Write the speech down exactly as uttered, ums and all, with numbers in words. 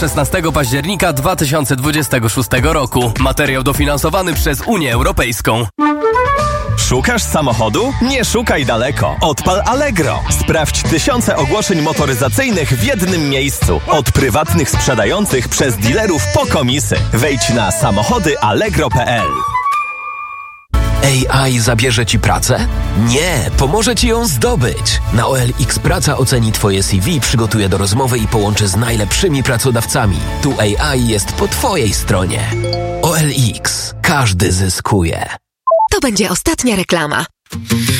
szesnastego października dwa tysiące dwudziestego szóstego roku. Materiał dofinansowany przez Unię Europejską. Szukasz samochodu? Nie szukaj daleko. Odpal Allegro. Sprawdź tysiące ogłoszeń motoryzacyjnych w jednym miejscu. Od prywatnych sprzedających przez dealerów po komisy. Wejdź na samochody allegro kropka p l. A I zabierze Ci pracę? Nie, pomoże Ci ją zdobyć. Na O L X Praca oceni Twoje C V, przygotuje do rozmowy i połączy z najlepszymi pracodawcami. Tu A I jest po Twojej stronie. O L X. Każdy zyskuje. To będzie ostatnia reklama.